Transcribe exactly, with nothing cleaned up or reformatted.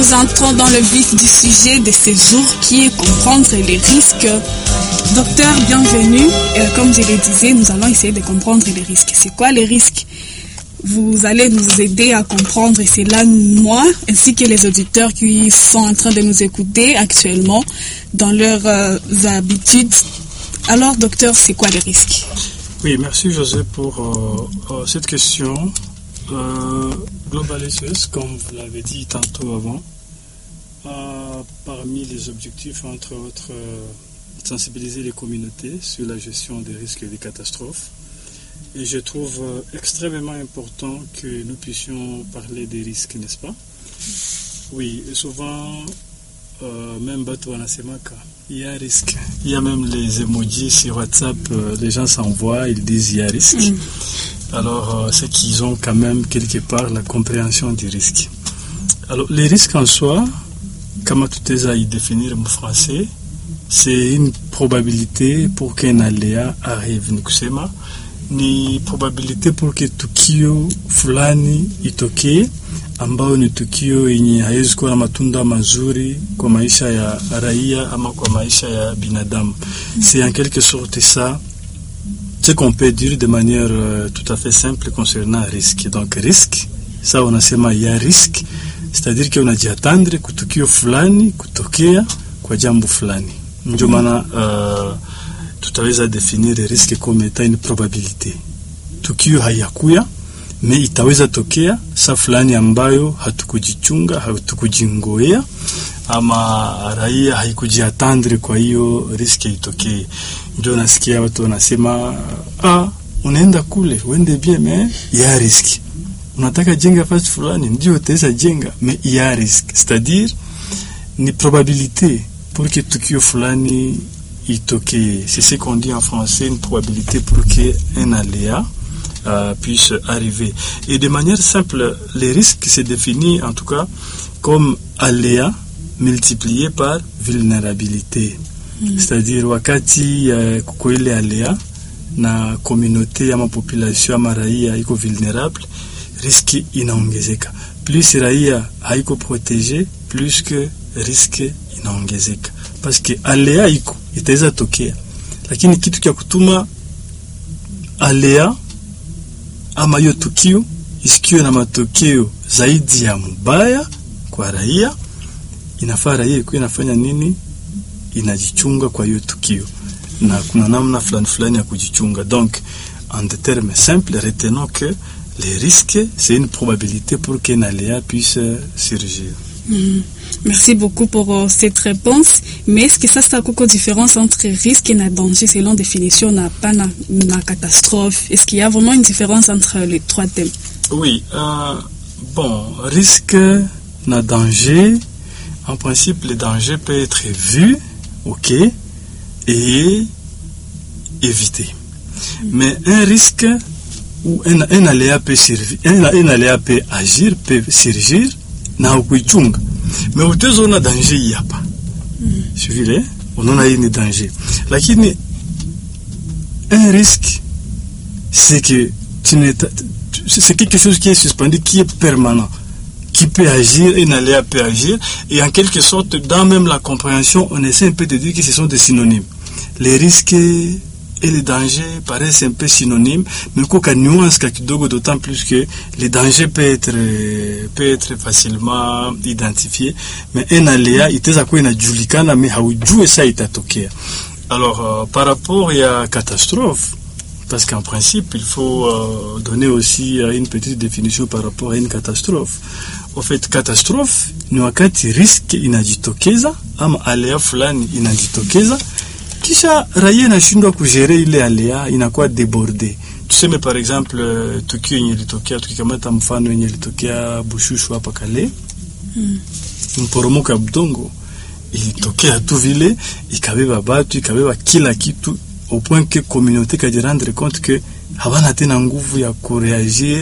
nous entrons dans le vif du sujet de ce jour qui est comprendre les risques. Docteur, bienvenue. Euh, comme je le disais, nous allons essayer de comprendre les risques. C'est quoi les risques? Vous allez nous aider à comprendre, et c'est là, moi, ainsi que les auditeurs qui sont en train de nous écouter actuellement dans leurs euh, habitudes. Alors, docteur, c'est quoi les risques? Oui, merci José pour euh, euh, cette question. Euh, globaliseuse, comme vous l'avez dit tantôt avant, euh, parmi les objectifs, entre autres, euh, sensibiliser les communautés sur la gestion des risques et des catastrophes. Et je trouve euh, extrêmement important que nous puissions parler des risques, n'est-ce pas? Oui, souvent, euh, même Bato Anasemaka, il y a un risque. Il y a même les emojis sur WhatsApp, euh, les gens s'envoient, ils disent il y a risque. Mm. Alors, euh, c'est qu'ils ont quand même quelque part la compréhension du risque. Alors, les risques en soi, comme tout est à y définir en français, c'est une probabilité pour qu'un aléa arrive. Nikusema, ni probabilité pour que tukio fulani itokee ambao ni tukio yenye haiwezi kuwa na matunda mazuri kwa maisha ya raia ama kwa maisha ya binadamu. C'est en quelque sorte ça ce qu'on peut dire de manière euh, tout à fait simple concernant risque. Donc risque, ça on asema il y a risque, c'est-à-dire qu'on a dit attendre kutukio fulani kutokea kwa jambo fulani. Ndio maana uh, tutaweza définir risque comme étant une probabilité. Tukio hayakuya, mais itaweza tokea saa fulani ambayo hatukujichunga, hatukujingoea ama raia haikujiatendre, kwa hiyo riski itokee. Ndio nasikia watu wanasema ah, unaenda kule uende bien mais ya riski. Unataka jenga fasi fulani ndio utaweza jenga mais ya riski. C'est-à-dire ni probabilité pour que tukio fulani itokee. C'est ce qu'on dit en français, une probabilité pour que un aléa euh, puisse arriver. Et de manière simple, les risques se définissent en tout cas comme aléa multiplié par vulnérabilité. Mm. C'est-à-dire wakati uh, kuko ile aléa na communauté ama population ama raia iko vulnérable, risque inaongezeka. Plus raia haiko protégé, plus que risque inaongezeka. Parce que aléa iko itaweza tokea, lakini kitu kia kutuma aléa ama hiyo tukio isikiwe na matokeo zaidi ya mubaya kwa raia, inafaa raia ikuwe inafanya nini? Inajichunga kwa hiyo tukio, na kuna namna fulani fulani ya kujichunga. Donc en des termes simples, retenons que les risques c'est une probabilité pour qu'un aléa puisse surgir. Mmh. Merci beaucoup pour uh, cette réponse. Mais est-ce que ça c'est une différence entre risque et danger selon définition n'a pas na, na catastrophe? Est-ce qu'il y a vraiment une différence entre les trois thèmes? Oui, euh, bon, risque na danger, en principe le danger peut être vu, ok, et évité. Mmh. Mais un risque ou un, un aléa peut servir, un, un aléa peut agir, peut surgir na ukuichunga, mais utazona danger hapa. Mm. Sivile unaona hii ni danger, lakini un risque c'est que tu ne c'est quelque chose qui est suspendu, qui est permanent, qui peut agir, et n'allait peut agir, et en quelque sorte dans même la compréhension on essaie un peu de dire que ce sont des synonymes. Les risques et les dangers paraissent un peu synonymes, mais il y a une nuance d'autant plus que les dangers peuvent être, peut être facilement identifiés, mais un aléa, il y a une julikana, mais il ça itatokea. Alors, euh, par rapport à la catastrophe, parce qu'en principe, il faut euh, donner aussi euh, une petite définition par rapport à une catastrophe. En fait, catastrophe, ni wakati risque inajitokeza, ama aléa fulani inajitokeza, kisha raia inashindwa kujere ile aléa, inakuwa débordé. Tuseme par exemple tukio yenye litokea, tukikamata mfano yenye litokea Bushushu hapa Kale, mm. mporomoko ya budongo ilitokea tu vile, ikabeba batu, ikabeba kila kitu, au point que communauté ka rendre compte que habana tena nguvu ya kureagir